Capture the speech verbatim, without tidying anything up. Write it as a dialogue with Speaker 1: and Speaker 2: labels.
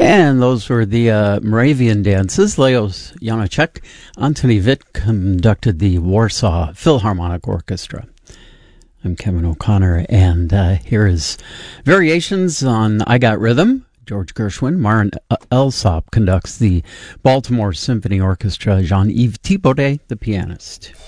Speaker 1: And those were the uh, Moravian dances. Leos Janáček, Antoni Witt conducted the Warsaw Philharmonic Orchestra. I'm Kevin O'Connor, and uh, here is variations on I Got Rhythm. George Gershwin. Marin Alsop conducts the Baltimore Symphony Orchestra. Jean-Yves Thibaudet, the pianist.